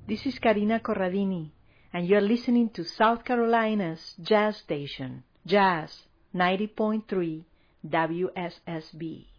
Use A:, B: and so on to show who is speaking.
A: This is Karina Corradini, and you're listening to South Carolina's Jazz Station, Jazz 90.3 WSSB.